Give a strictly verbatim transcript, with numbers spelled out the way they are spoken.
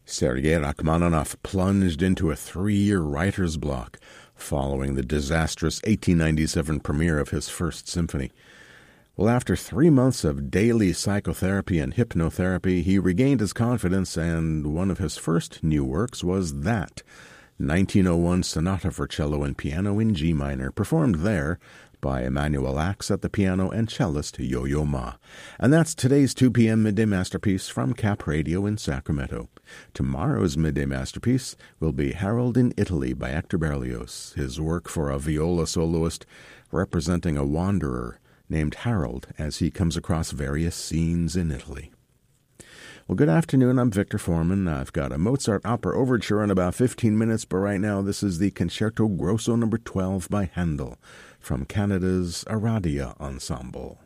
Sergei Rachmaninoff plunged into a three-year writer's block following the disastrous eighteen ninety-seven premiere of his First Symphony. Well, after three months of daily psychotherapy and hypnotherapy, he regained his confidence, and one of his first new works was that nineteen oh one Sonata for Cello and Piano in G minor, performed there by Emanuel Ax at the piano and cellist Yo-Yo Ma. And that's today's two p.m. Midday Masterpiece from Cap Radio in Sacramento. Tomorrow's Midday Masterpiece will be Harold in Italy by Hector Berlioz, his work for a viola soloist representing a wanderer named Harold as he comes across various scenes in Italy. Well, good afternoon. I'm Victor Foreman. I've got a Mozart opera overture in about fifteen minutes, but right now this is the Concerto Grosso number twelve by Handel from Canada's Aradia Ensemble.